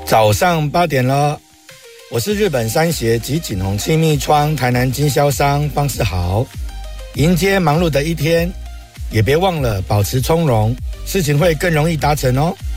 早上8点了，我是日本山鞋及锦宏气密窗台南经销商方世豪。迎接忙碌的一天，也别忘了保持从容，事情会更容易达成哦。